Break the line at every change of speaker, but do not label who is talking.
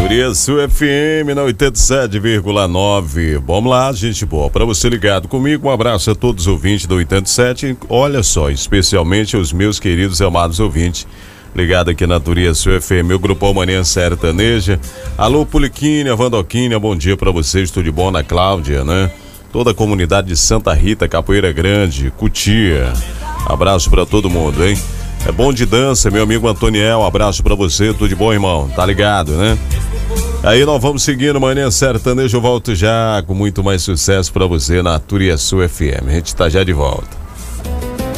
Turiaçu FM na 87,9. Vamos lá, gente boa. Para você ligado comigo, um abraço a todos os ouvintes do 87. Olha só, especialmente os meus queridos e amados ouvintes ligado aqui na Turiaçu FM, meu grupão Manhã Sertaneja. Alô, Puliquinha, Vandoquinha, bom dia para vocês, tudo de bom? Na Cláudia, né? Toda a comunidade de Santa Rita, Capoeira Grande, Cutia. Abraço para todo mundo, hein? É bom de dança, meu amigo Antoniel, abraço pra você, tudo de bom, irmão? Tá ligado, né? Aí nós vamos seguindo Manhã Sertaneja, eu volto já com muito mais sucesso pra você na Turiaçu FM. A gente tá já de volta.